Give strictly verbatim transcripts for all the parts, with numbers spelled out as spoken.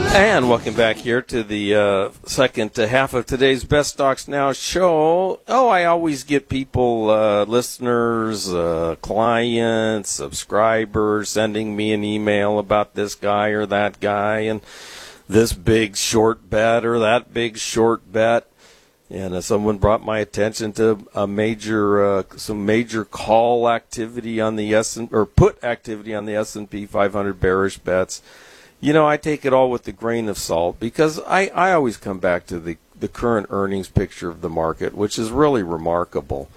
And welcome back here to the uh, second half of today's Best Stocks Now show. Oh, I always get people, uh, listeners, uh, clients, subscribers, sending me an email about this guy or that guy and this big short bet or that big short bet. And uh, someone brought my attention to a major, uh, some major call activity on the S and or put activity on the S and P five hundred bearish bets. You know, I take it all with a grain of salt because I, I always come back to the, the current earnings picture of the market, which is really remarkable.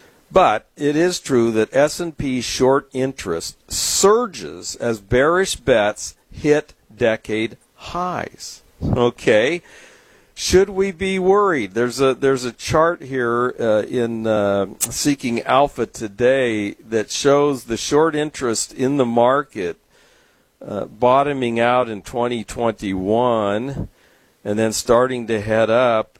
But it is true that S and P short interest surges as bearish bets hit decade highs. Okay? Should we be worried? There's a there's a chart here uh, in uh, Seeking Alpha today that shows the short interest in the market Uh, bottoming out in twenty twenty-one and then starting to head up,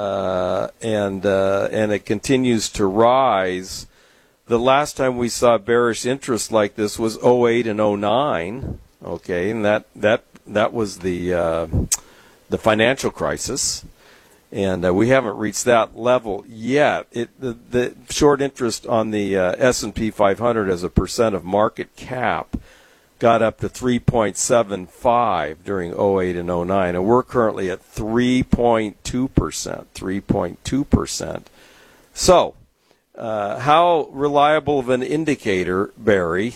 uh, and uh, and it continues to rise. The last time we saw bearish interest like this was oh eight and oh nine, okay, and that that that was the uh, the financial crisis, and uh, we haven't reached that level yet. It the, the short interest on the uh, S and P five hundred as a percent of market cap got up to three point seven five during oh eight and oh nine, and we're currently at three point two percent, three point two percent. So, uh, how reliable of an indicator, Barry,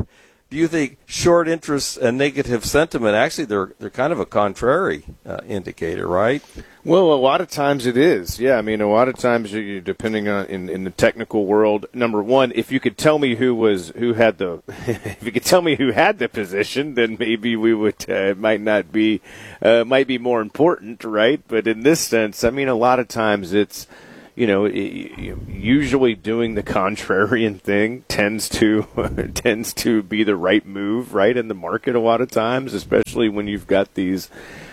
do you think short interest and negative sentiment, actually they're they're kind of a contrary uh, indicator, right? Well, a lot of times it is. Yeah, I mean, a lot of times, you, depending on in, in the technical world, number one, if you could tell me who was who had the, if you could tell me who had the position, then maybe we would uh, it might not be, uh, might be more important, right? But in this sense, I mean, a lot of times it's, you know, usually doing the contrarian thing tends to tends to be the right move, right, in the market a lot of times, especially when you've got these.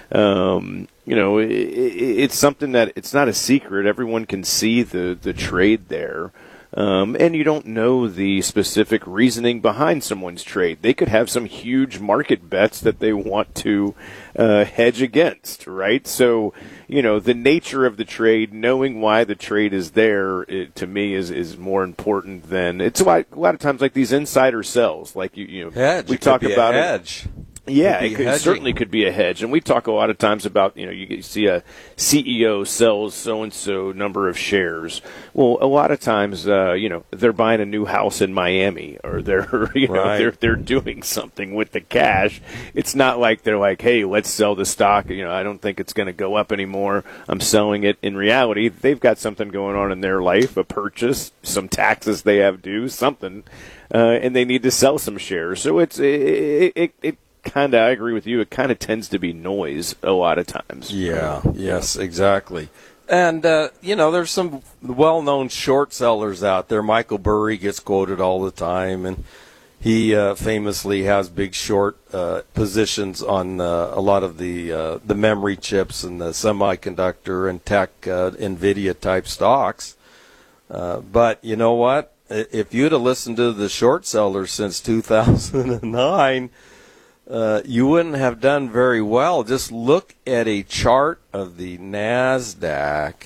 Um, you know, it, it, it's something that it's not a secret. Everyone can see the, the trade there. Um, and you don't know the specific reasoning behind someone's trade. They could have some huge market bets that they want to uh, hedge against, right? So, you know, the nature of the trade, knowing why the trade is there, it, to me, is, is more important than it's a lot, a lot of times like these insider sells, like you, you know, hedge. we it talk could be about a it. hedge. Yeah, it could, certainly could be a hedge. And we talk a lot of times about, you know, you see a C E O sells so-and-so number of shares. Well, a lot of times, uh, you know, they're buying a new house in Miami or they're, you know, right. they're, they're doing something with the cash. It's not like they're like, hey, let's sell the stock. You know, I don't think it's going to go up anymore. I'm selling it. In reality, they've got something going on in their life, a purchase, some taxes they have due, something, uh, and they need to sell some shares. So it's, it, it, it kind of, I agree with you, it kind of tends to be noise a lot of times. Yeah, yes, exactly. And, uh, you know, there's some well-known short sellers out there. Michael Burry gets quoted all the time, and he uh, famously has big short uh, positions on uh, a lot of the uh, the memory chips and the semiconductor and tech, uh, NVIDIA-type stocks. Uh, but you know what? If you'd have listened to the short sellers since two thousand nine, Uh, you wouldn't have done very well. Just look at a chart of the NASDAQ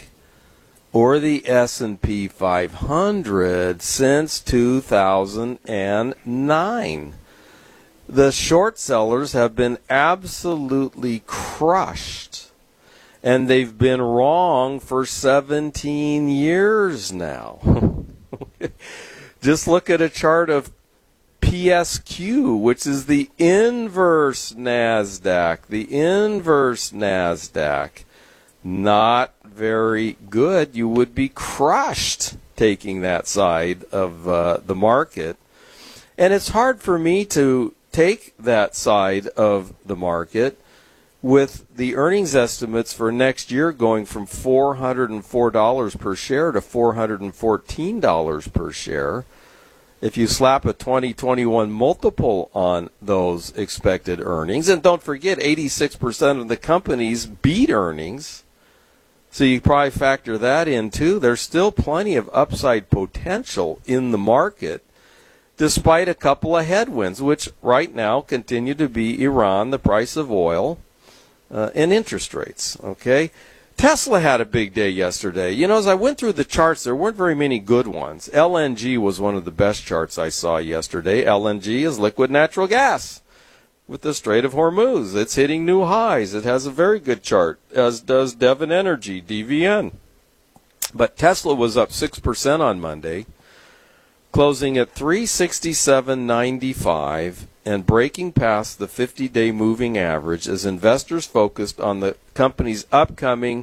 or the S and P five hundred since two thousand nine. The short sellers have been absolutely crushed, and they've been wrong for seventeen years now. Just look at a chart of P S Q, which is the inverse NASDAQ, the inverse NASDAQ. Not very good. You would be crushed taking that side of uh, the market. And it's hard for me to take that side of the market with the earnings estimates for next year going from four hundred four dollars per share to four hundred fourteen dollars per share. If you slap a twenty twenty-one multiple on those expected earnings, and don't forget, eighty-six percent of the companies beat earnings, so you probably factor that in too. There's still plenty of upside potential in the market, despite a couple of headwinds, which right now continue to be Iran, the price of oil, uh, and interest rates. Okay, Tesla had a big day yesterday. You know, as I went through the charts, there weren't very many good ones. L N G was one of the best charts I saw yesterday. L N G is liquid natural gas with the Strait of Hormuz. It's hitting new highs. It has a very good chart, as does Devon Energy, D V N. But Tesla was up six percent on Monday, closing at three sixty-seven ninety-five and breaking past the fifty-day moving average as investors focused on the company's upcoming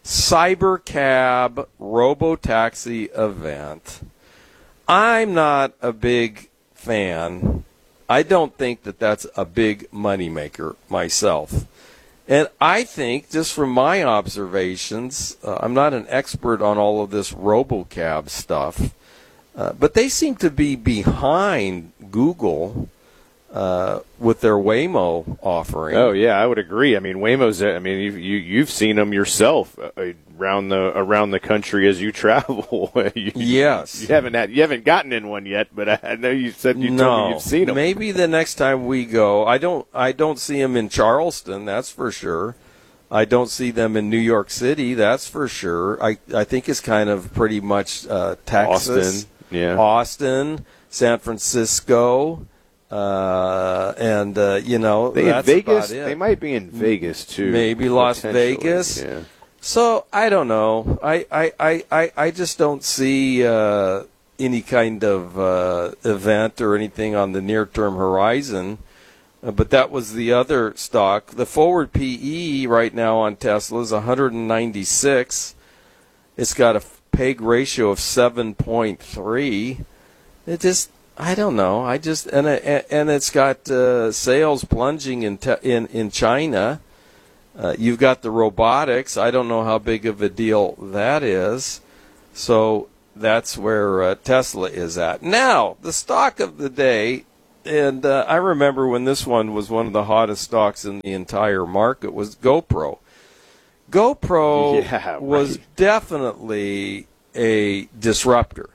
Cybercab robotaxi event. I'm not a big fan. I don't think that that's a big moneymaker myself. And I think, just from my observations, uh, I'm not an expert on all of this robocab stuff, uh, but they seem to be behind Google uh, with their Waymo offering. Oh yeah, I would agree. I mean, Waymo's. I mean, you, you you've seen them yourself uh, around the around the country as you travel. you, Yes, you haven't had you haven't gotten in one yet, but I, I know you said you no, told me you've seen them. Maybe the next time we go, I don't I don't see them in Charleston. That's for sure. I don't see them in New York City. That's for sure. I I think it's kind of pretty much uh, Texas, Austin, yeah, Austin, San Francisco. Uh, and, uh, you know, they that's in Vegas. about it. They might be in Vegas, too. Maybe Las Vegas. Yeah. So, I don't know. I, I, I, I, I just don't see uh, any kind of uh, event or anything on the near-term horizon. Uh, but that was the other stock. The forward P E right now on Tesla is one ninety-six. It's got a P E G ratio of seven point three. It just... I don't know. I just and and it's got uh, sales plunging in te, in in China. Uh, you've got the robotics. I don't know how big of a deal that is. So that's where uh, Tesla is at now. The stock of the day, and uh, I remember when this one was one of the hottest stocks in the entire market, was GoPro. GoPro yeah, right. was definitely a disruptor.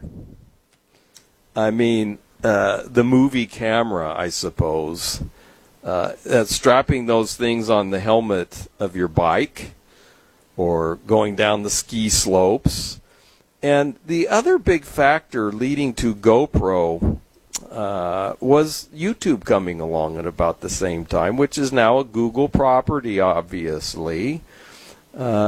I mean. Uh, the movie camera, I suppose, uh, uh, strapping those things on the helmet of your bike or going down the ski slopes. And the other big factor leading to GoPro uh, was YouTube coming along at about the same time, which is now a Google property, obviously. Uh,